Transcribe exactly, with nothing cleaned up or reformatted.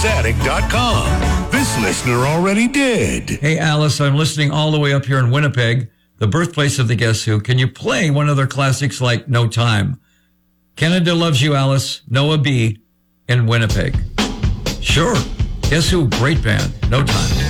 Static dot com. This listener already did. Hey, Alice, I'm listening all the way up here in Winnipeg, the birthplace of the Guess Who. Can you play one of their classics like No Time? Canada loves you, Alice. Noah B. in Winnipeg. Sure. Guess Who? Great band. No Time.